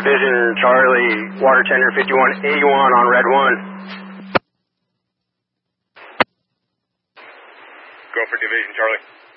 Division Charlie, water tender 5181 on Red 1. Go for Division Charlie.